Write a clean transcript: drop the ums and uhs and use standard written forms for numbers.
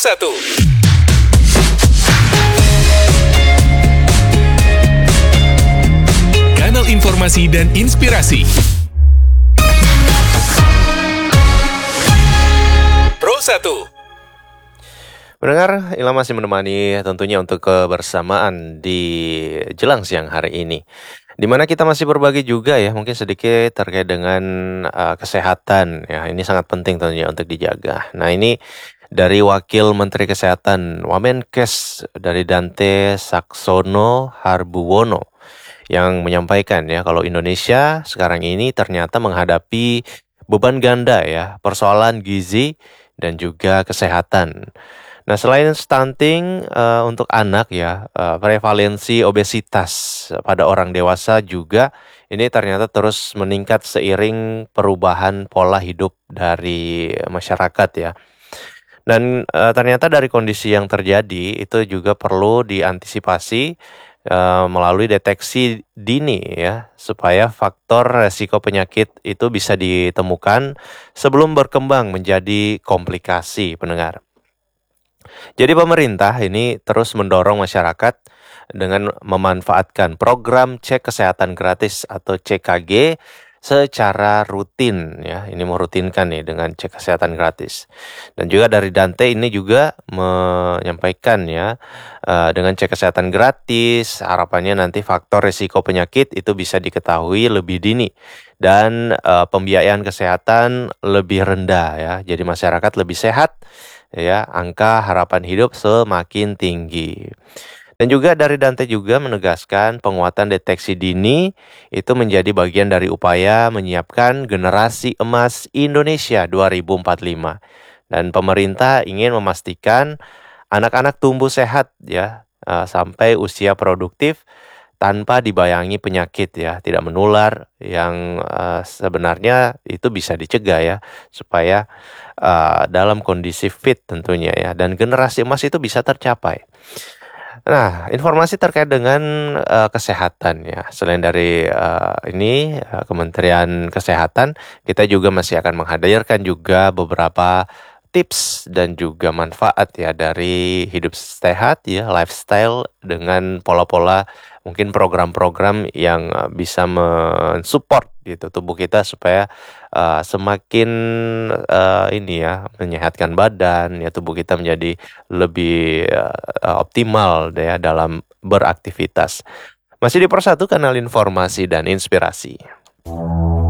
1. Kanal informasi dan inspirasi. Pro 1. Pendengar, Ilham masih menemani tentunya untuk kebersamaan di jelang siang hari ini, di mana kita masih berbagi juga ya, mungkin sedikit terkait dengan kesehatan ya. Ini sangat penting tentunya untuk dijaga. Nah, ini dari Wakil Menteri Kesehatan Wamenkes dari Dante Saxono Harbuwono yang menyampaikan ya, kalau Indonesia sekarang ini ternyata menghadapi beban ganda ya, persoalan gizi dan juga kesehatan. Nah, selain stunting untuk anak ya, prevalensi obesitas pada orang dewasa juga ini ternyata terus meningkat seiring perubahan pola hidup dari masyarakat ya. Dan ternyata dari kondisi yang terjadi itu juga perlu diantisipasi melalui deteksi dini ya, supaya faktor resiko penyakit itu bisa ditemukan sebelum berkembang menjadi komplikasi, pendengar. Jadi pemerintah ini terus mendorong masyarakat dengan memanfaatkan program cek kesehatan gratis atau CKG secara rutin ya. Ini merutinkan nih dengan cek kesehatan gratis. Dan juga dari Dante ini juga menyampaikan ya, dengan cek kesehatan gratis harapannya nanti faktor risiko penyakit itu bisa diketahui lebih dini dan pembiayaan kesehatan lebih rendah ya. Jadi masyarakat lebih sehat ya, angka harapan hidup semakin tinggi. Dan juga dari Dante juga menegaskan penguatan deteksi dini itu menjadi bagian dari upaya menyiapkan generasi emas Indonesia 2045. Dan pemerintah ingin memastikan anak-anak tumbuh sehat ya, sampai usia produktif tanpa dibayangi penyakit ya, tidak menular yang sebenarnya itu bisa dicegah ya, supaya dalam kondisi fit tentunya ya, dan generasi emas itu bisa tercapai. Nah, informasi terkait dengan kesehatan ya, selain dari Kementerian Kesehatan, kita juga masih akan menghadirkan juga beberapa tips dan juga manfaat ya dari hidup sehat ya, lifestyle dengan pola-pola, mungkin program-program yang bisa mensupport gitu tubuh kita supaya semakin menyehatkan badan ya, tubuh kita menjadi lebih optimal ya dalam beraktivitas. Masih di Pro 1, kanal informasi dan inspirasi.